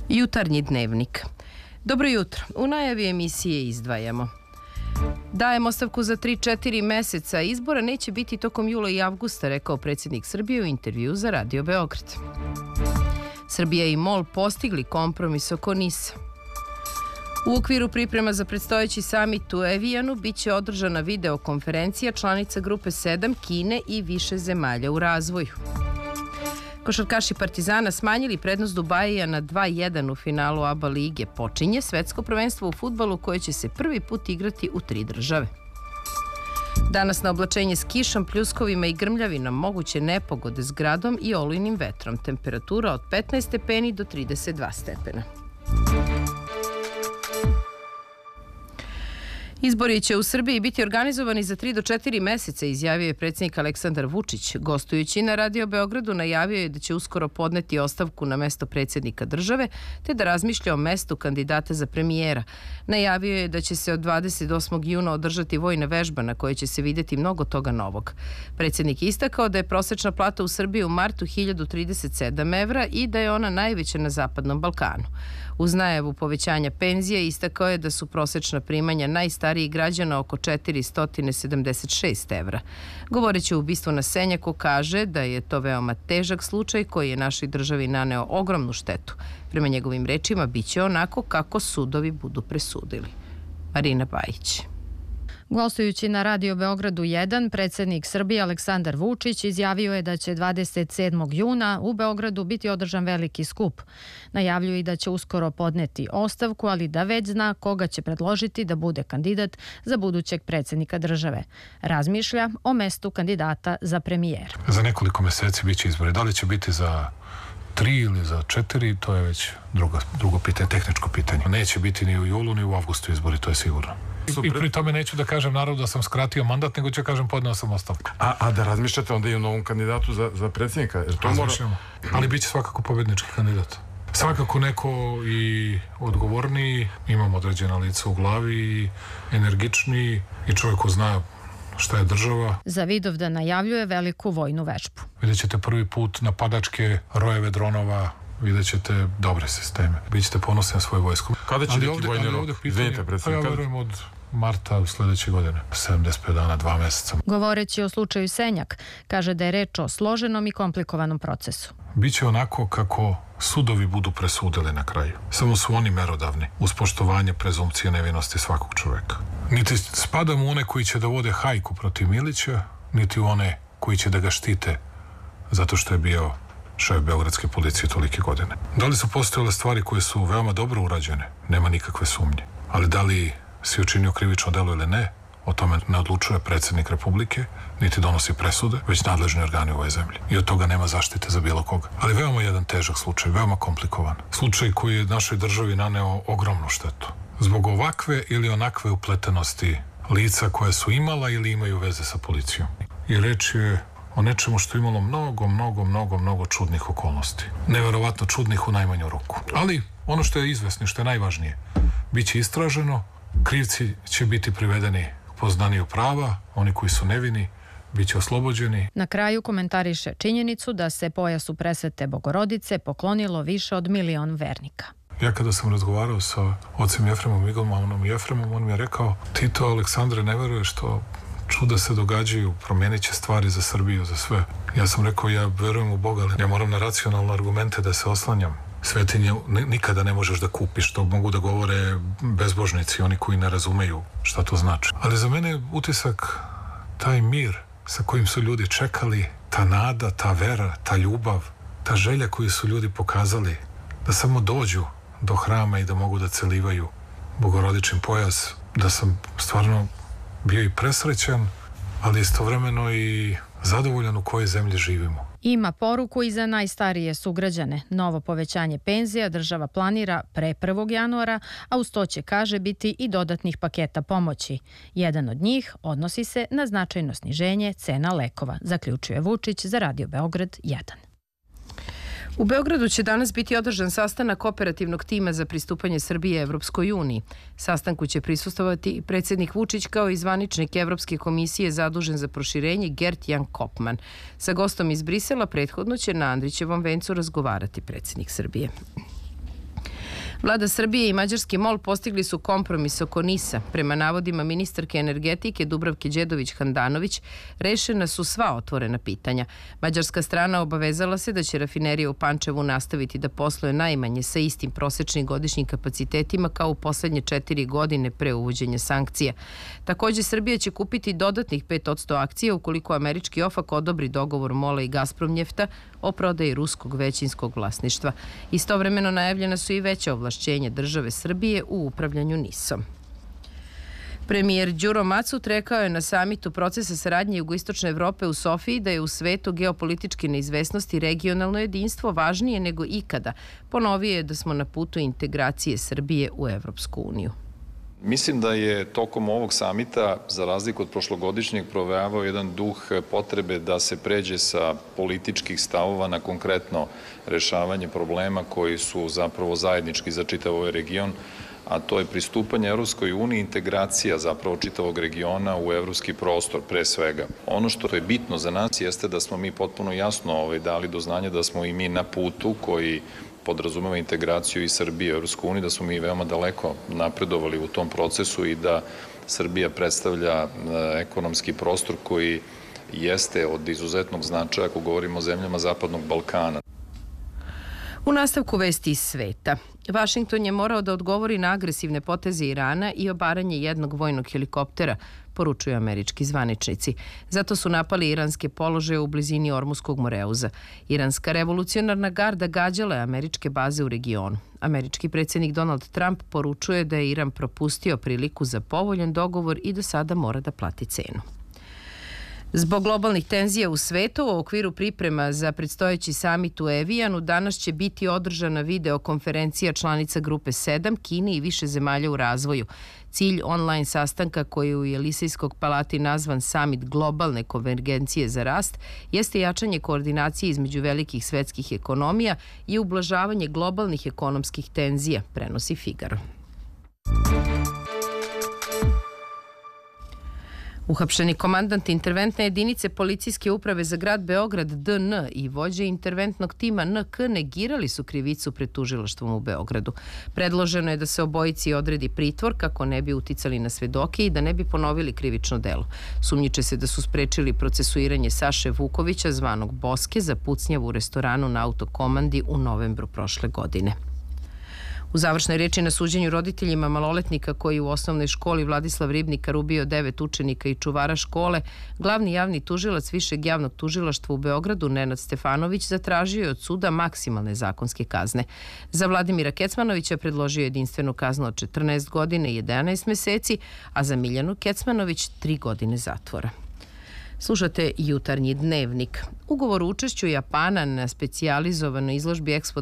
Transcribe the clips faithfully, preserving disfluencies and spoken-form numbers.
Jutarnji dnevnik. Dobro jutro. U najavi emisije izdvajamo. Dajem ostavku za tri četiri meseca. Izbora neće biti tokom jula i avgusta, rekao predsjednik Srbije u intervju za Radio Beograd. Srbija i MOL postigli kompromis oko NIS-a. U okviru priprema za predstojeći samit u Evijanu biće održana videokonferencija članica Grupe sedam Kine i više zemalja u razvoju. Košarkaši Partizana smanjili prednost Dubajija na dva jedan u finalu ABA lige. Počinje svetsko prvenstvo u fudbalu koje će se prvi put igrati u tri države. Danas na oblačenje s kišom, pljuskovima i grmljavinom, moguće nepogode s gradom i olujnim vetrom. Temperatura od petnaest stepeni do trideset dva stepena. Izbori će u Srbiji biti organizovani za tri do četiri meseca, izjavio je predsjednik Aleksandar Vučić. Gostujući na Radio Beogradu najavio je da će uskoro podneti ostavku na mesto predsjednika države, te da razmišlja o mestu kandidata za premijera. Najavio je da će se od dvadeset osmog juna održati vojna vežba na kojoj će se vidjeti mnogo toga novog. Predsjednik je istakao da je prosječna plata u Srbiji u martu hiljadu trideset sedam evra i da je ona najveća na Zapadnom Balkanu. Uz najavu povećanja penzije istakao je da su prosječna primanja najstarijih građana oko četiristo sedamdeset šest evra. Govoreći o ubistvu na Senjaku, kaže da je to veoma težak slučaj koji je našoj državi naneo ogromnu štetu. Prema njegovim rečima, bit će onako kako sudovi budu presudili. Marina Bajić. Gostujući na Radio Beogradu jedan, predsjednik Srbije Aleksandar Vučić izjavio je da će dvadeset sedmog juna u Beogradu biti održan veliki skup. Najavljuje i da će uskoro podneti ostavku, ali da već zna koga će predložiti da bude kandidat za budućeg predsjednika države. Razmišlja o mestu kandidata za premijera. Za nekoliko meseci bit će izbori. Da li će biti za tri ili za četiri, to je već drugo, drugo pitanje, tehničko pitanje. Neće biti ni u julu ni u avgustu izbori, to je sigurno. I pri tome neću da kažem narodu da sam skratio mandat, nego ću kažem podneo sam ostavku. A, a da razmišljate onda i o novom kandidatu za, za predsjednika? Jer to Razmišljamo, mora... ali bit će svakako pobjednički kandidat. Svakako neko i odgovorniji, imam određena lica u glavi, energičniji i čovjek ko zna šta je država. Za Vidovdan najavljuje veliku vojnu vežbu. Vidjet ćete prvi put napadačke rojeve dronova, vidjet ćete dobre sisteme. Bićete ponosni na svoju vojsku. Kada će biti ovdje, vojni rok? Izvinite, predsjednik. Ja verujem od marta sljedeće godine. sedamdeset pet dana, dva mjeseca. Govoreći o slučaju Senjak, kaže da je reč o složenom i komplikovanom procesu. Biće onako kako sudovi budu presudili na kraju. Samo su oni merodavni, uz poštovanje prezumpcije nevinosti svakog čovjeka. Niti spadam u one koji će da vode hajku protiv Milića, niti u one koji će da ga štite zato što je bio šef beogradske policije tolike godine. Da li su postojale stvari koje su veoma dobro urađene? Nema nikakve sumnje. Ali da li si učinio krivično delo ili ne, o tome ne odlučuje predsjednik Republike, niti donosi presude, već nadležni organi u ovoj zemlji. I od toga nema zaštite za bilo koga. Ali veoma jedan težak slučaj, veoma komplikovan. Slučaj koji je našoj državi naneo ogromnu štetu. Zbog ovakve ili onakve upletenosti lica koje su imala ili imaju veze sa policijom. I reč je o nečemu što je imalo mnogo, mnogo, mnogo, mnogo čudnih okolnosti. Neverovatno čudnih u najmanju ruku. Ali ono što je izvesno, što je najvažnije, bit će istraženo, krivci će biti privedeni poznaniju prava, oni koji su nevini bit će oslobođeni. Na kraju komentariše činjenicu da se pojasu presvete Bogorodice poklonilo više od milion vernika. Ja kada sam razgovarao sa ocem Jefremom Igelmanom Jefremom, on mi je rekao: ti to, Aleksandre, ne veruješ, što čuda se događaju, promijenit će stvari za Srbiju, za sve. Ja sam rekao, ja verujem u Boga, ali ja moram na racionalne argumente da se oslanjam. Svetinje nikada ne možeš da kupiš, to mogu da govore bezbožnici, oni koji ne razumeju šta to znači. Ali za mene je utisak taj mir sa kojim su ljudi čekali, ta nada, ta vera, ta ljubav, ta želja koju su ljudi pokazali da samo dođu do hrama i da mogu da celivaju bogorodičin pojas, da sam stvarno bio i presrećan, ali istovremeno i zadovoljan u kojoj zemlji živimo. Ima poruku i za najstarije sugrađane. Novo povećanje penzija država planira pre prvog januara, a uz to će, kaže, biti i dodatnih paketa pomoći. Jedan od njih odnosi se na značajno sniženje cena lekova, zaključuje Vučić za Radio Beograd jedan. U Beogradu će danas biti održan sastanak operativnog tima za pristupanje Srbije Evropskoj uniji. Sastanku će prisustvovati i predsjednik Vučić kao i zvaničnik Evropske komisije zadužen za proširenje Gert Jan Kopman. Sa gostom iz Brisela prethodno će na Andrićevom vencu razgovarati predsjednik Srbije. Vlada Srbije i mađarski MOL postigli su kompromis oko NIS-a. Prema navodima ministarke energetike Dubravke Đedović-Handanović, rešena su sva otvorena pitanja. Mađarska strana obavezala se da će rafinerija u Pančevu nastaviti da posluje najmanje sa istim prosečnim godišnjim kapacitetima kao u poslednje četiri godine pre uvođenja sankcija. Takođe, Srbija će kupiti dodatnih pet posto akcija ukoliko američki OFAC odobri dogovor MOL-a i Gazpromnjefta o prodaji ruskog većinskog vlasništva. Istovremeno najavljena su i veća ovlašćenja države Srbije u upravljanju NIS-om. Premijer Đuro Macut rekao je na samitu procesa saradnje Jugoistočne Evrope u Sofiji da je u svetu geopolitičke neizvesnosti regionalno jedinstvo važnije nego ikada. Ponovio je da smo na putu integracije Srbije u Evropsku uniju. Mislim da je tokom ovog samita, za razliku od prošlogodišnjeg, provejavao jedan duh potrebe da se pređe sa političkih stavova na konkretno rešavanje problema koji su zapravo zajednički za čitav ovaj region, a to je pristupanje Evropskoj uniji, integracija zapravo čitavog regiona u evropski prostor pre svega. Ono što je bitno za nas jeste da smo mi potpuno jasno ovaj, dali do znanja da smo i mi na putu koji podrazumeva integraciju i Srbije u Evropsku uniju, da smo mi veoma daleko napredovali u tom procesu i da Srbija predstavlja ekonomski prostor koji jeste od izuzetnog značaja ako govorimo o zemljama Zapadnog Balkana. U nastavku vesti iz sveta. Vašington je morao da odgovori na agresivne poteze Irana i obaranje jednog vojnog helikoptera, poručuju američki zvaničnici. Zato su napali iranske položaje u blizini Ormuskog Moreuza. Iranska revolucionarna garda gađala je američke baze u regionu. Američki predsjednik Donald Trump poručuje da je Iran propustio priliku za povoljan dogovor i da sada mora da plati cenu. Zbog globalnih tenzija u svetu, u okviru priprema za predstojeći samit u Evijanu, danas će biti održana videokonferencija članica Grupe sedam, Kine i više zemalja u razvoju. Cilj online sastanka, koji je u Jelisejskog palati nazvan Samit globalne konvergencije za rast, jeste jačanje koordinacije između velikih svetskih ekonomija i ublažavanje globalnih ekonomskih tenzija, prenosi Figaro. Uhapšeni komandant interventne jedinice policijske uprave za grad Beograd D N i vođe interventnog tima N K negirali su krivicu pred tužilaštvom u Beogradu. Predloženo je da se obojici odredi pritvor kako ne bi uticali na svedoke i da ne bi ponovili krivično delo. Sumnjiče se da su sprečili procesuiranje Saše Vukovića, zvanog Boske, za pucnjavu u restoranu na Autokomandi u novembru prošle godine. U završnoj reči na suđenju roditeljima maloletnika koji u osnovnoj školi Vladislav Ribnikar ubio devet učenika i čuvara škole, glavni javni tužilac Višeg javnog tužilaštva u Beogradu Nenad Stefanović zatražio je od suda maksimalne zakonske kazne. Za Vladimira Kecmanovića predložio jedinstvenu kaznu od četrnaest godina i jedanaest meseci, a za Miljanu Kecmanović tri godine zatvora. Slušate Jutarnji dnevnik. Ugovor o učešću Japana na specijalizovanoj izložbi Expo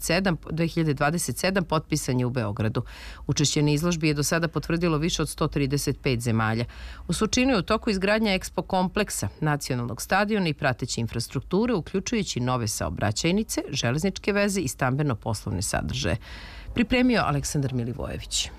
dve hiljade dvadeset sedam potpisan je u Beogradu. Učešće na izložbi je do sada potvrdilo više od sto trideset pet zemalja. U Surčinu je u toku izgradnja Expo kompleksa, nacionalnog stadiona i prateće infrastrukture, uključujući nove saobraćajnice, železničke veze i stambeno-poslovne sadržaje. Pripremio Aleksandar Milivojević.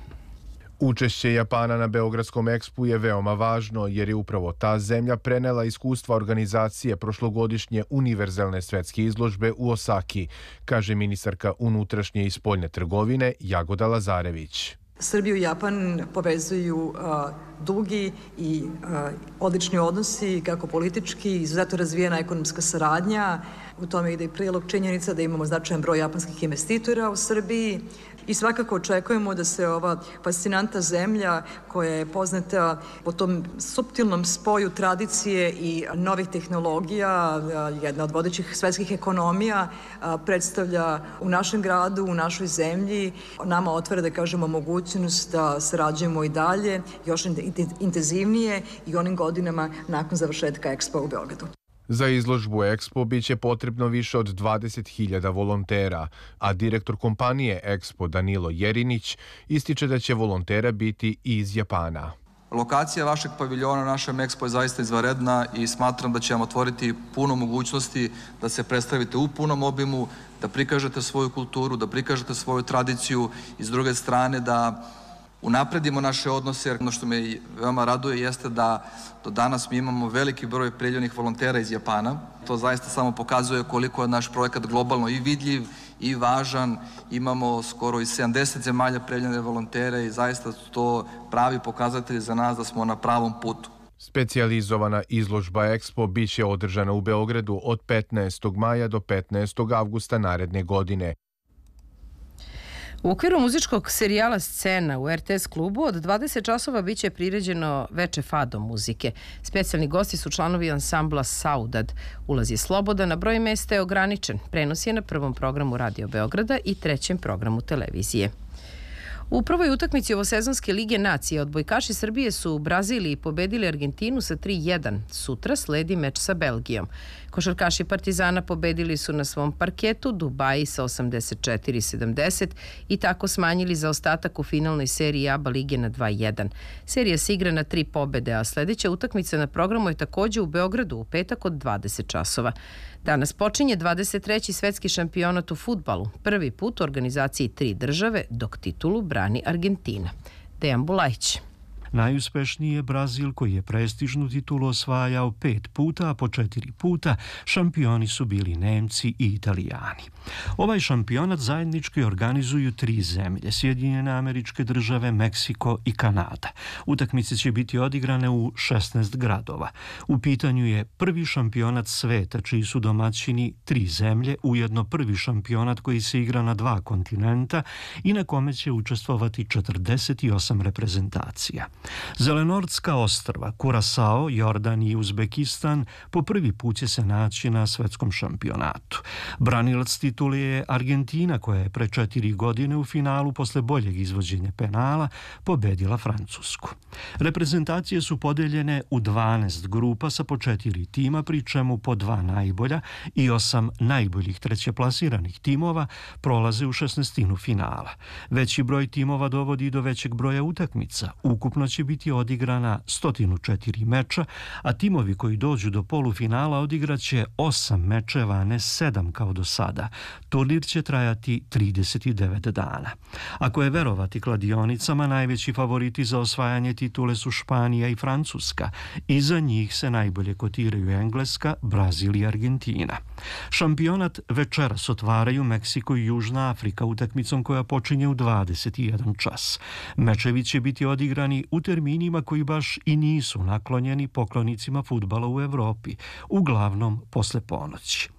Učešće Japana na Beogradskom ekspu je veoma važno jer je upravo ta zemlja prenela iskustva organizacije prošlogodišnje univerzalne svetske izložbe u Osaki, kaže ministarka unutrašnje i spoljne trgovine Jagoda Lazarević. Srbiju i Japan povezuju a, dugi i a, odlični odnosi, kako politički, izuzetno razvijena ekonomska saradnja. U tome ide i prilog činjenica da imamo značajan broj japanskih investitora u Srbiji i svakako očekujemo da se ova fascinanta zemlja koja je poznata po tom suptilnom spoju tradicije i novih tehnologija, jedna od vodećih svetskih ekonomija, predstavlja u našem gradu, u našoj zemlji, nama otvara, da kažemo, mogućnost da sarađujemo i dalje, još intenzivnije i onim godinama nakon završetka Expo u Beogradu. Za izložbu Expo biće potrebno više od dvadeset hiljada volontera, a direktor kompanije Expo Danilo Jerinić ističe da će volontera biti i iz Japana. Lokacija vašeg paviljona na našem Expo je zaista izvanredna i smatram da će vam otvoriti puno mogućnosti da se predstavite u punom obimu, da prikažete svoju kulturu, da prikažete svoju tradiciju i s druge strane da unapredimo naše odnose, jer ono što me veoma raduje jeste da do danas mi imamo veliki broj prijavljenih volontera iz Japana. To zaista samo pokazuje koliko je naš projekat globalno i vidljiv i važan. Imamo skoro i sedamdeset zemalja prijavljene volontere i zaista su to pravi pokazatelji za nas da smo na pravom putu. Specijalizovana izložba Expo biće održana u Beogradu od petnaestog maja do petnaestog avgusta naredne godine. U okviru muzičkog serijala Scena u er te es klubu od dvadeset časova biće priređeno veče fado muzike. Specijalni gosti su članovi ansambla Saudad. Ulaz je slobodan, a broj mesta je ograničen. Prenos je na prvom programu Radio Beograda i trećem programu televizije. U prvoj utakmici ovosezonske Lige nacije odbojkaši Srbije su u Braziliji pobedili Argentinu sa tri jedan. Sutra sledi meč sa Belgijom. Košarkaši Partizana pobedili su na svom parketu Dubaji sa osamdeset četiri sedamdeset i tako smanjili zaostatak u finalnoj seriji ABA lige na dva jedan. Serija se igra na tri pobede, a sledeća utakmica na programu je takođe u Beogradu u petak od dvadeset časova. Danas počinje dvadeset treći svetski šampionat u fudbalu, prvi put u organizaciji tri države, dok titulu brani Argentina. Dejan Bulajić. Najuspešniji je Brazil koji je prestižnu titulu osvajao pet puta, a po četiri puta šampioni su bili Nemci i Italijani. Ovaj šampionat zajednički organizuju tri zemlje, Sjedinjene Američke Države, Meksiko i Kanada. Utakmice će biti odigrane u šesnaest gradova. U pitanju je prvi šampionat sveta, čiji su domaćini tri zemlje, ujedno prvi šampionat koji se igra na dva kontinenta i na kome će učestvovati četrdeset osam reprezentacija. Zelenortska ostrva, Kurasao, Jordan i Uzbekistan po prvi put će se naći na svetskom šampionatu. Branilac titule je Argentina koja je pre četiri godine u finalu posle boljeg izvođenja penala pobedila Francusku. Reprezentacije su podeljene u dvanaest grupa sa po četiri tima, pri čemu po dva najbolja i osam najboljih trećeplasiranih timova prolaze u šesnaestinu finala. Veći broj timova dovodi do većeg broja utakmica. Ukupno će biti odigrana sto četiri meča, a timovi koji dođu do polufinala odigraće osam mečeva, a ne sedam kao do sada. Turnir će trajati trideset devet dana. Ako je verovati kladionicama, najveći favoriti za osvajanje titule su Španija i Francuska. Iza njih se najbolje kotiraju Engleska, Brazil i Argentina. Šampionat večeras otvaraju Meksiko i Južna Afrika utakmicom koja počinje u dvadeset jedan čas. Mečevi će biti odigrani u terminima koji baš i nisu naklonjeni poklonicima fudbala u Evropi, uglavnom posle ponoći.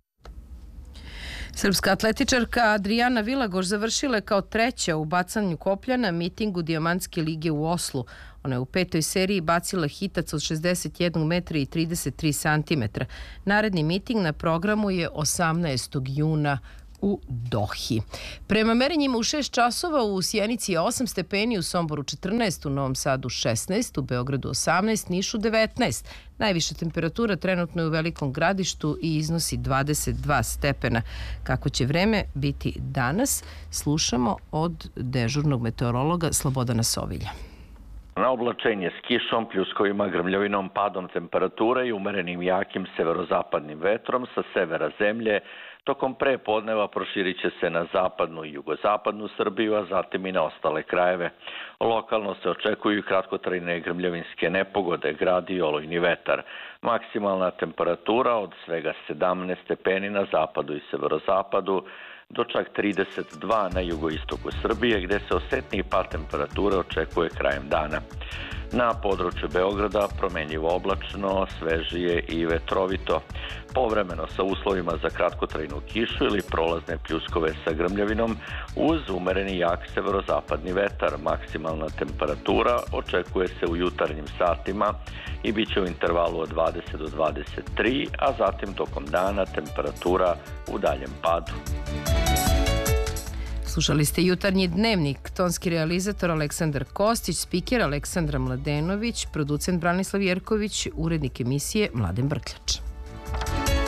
Srpska atletičarka Adriana Vilagoš završila je kao treća u bacanju koplja na mitingu Dijamantske lige u Oslu. Ona je u petoj seriji bacila hitac od šezdeset jedan metra i trideset tri santimetra. Naredni miting na programu je osamnaestog juna u Dohi. Prema merenjima u šest časova u Sjenici je osam stepeni, u Somboru četrnaest, u Novom Sadu šesnaest, u Beogradu osamnaest, Nišu devetnaest. Najviša temperatura trenutno je u Velikom Gradištu i iznosi dvadeset dva stepena. Kako će vreme biti danas, slušamo od dežurnog meteorologa Slobodana Sovilja. Na oblačenje s kišom, pljuskovima, grmljavinom, padom temperature i umerenim jakim severozapadnim vetrom sa severa zemlje, tokom prepodneva proširit će se na zapadnu i jugozapadnu Srbiju, a zatim i na ostale krajeve. Lokalno se očekuju kratkotrajne grmljavinske nepogode, grad i olujni vetar. Maksimalna temperatura od svega sedamnaest stepeni na zapadu i severozapadu, do čak trideset dva na jugoistoku Srbije, gde se osetniji pad temperature očekuje krajem dana. Na području Beograda promenljivo oblačno, svežije i vetrovito. Povremeno sa uslovima za kratkotrajnu kišu ili prolazne pljuskove sa grmljavinom uz umereni jak severozapadni vetar. Maksimalna temperatura očekuje se u jutarnjim satima i bit će u intervalu od dvadeset do dvadeset tri, a zatim tokom dana temperatura u daljem padu. Slušali ste Jutarnji dnevnik, tonski realizator Aleksandar Kostić, spiker Aleksandra Mladenović, producent Branislav Jerković, urednik emisije Mladen Brkljač.